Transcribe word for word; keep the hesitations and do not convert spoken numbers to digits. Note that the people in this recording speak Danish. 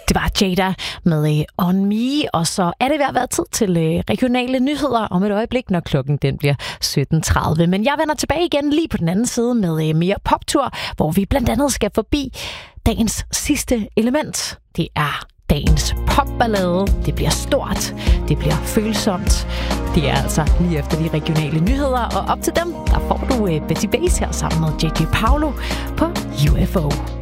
Det var Jada med On Me, og så er det ved at være tid til regionale nyheder om et øjeblik, når klokken den bliver sytten tredive. Men jeg vender tilbage igen lige på den anden side med mere poptur, hvor vi blandt andet skal forbi dagens sidste element. Det er dagens popballade. Det bliver stort, det bliver følsomt. Det er altså lige efter de regionale nyheder, og op til dem, der får du Betty Bass her sammen med J J Paulo på U F O.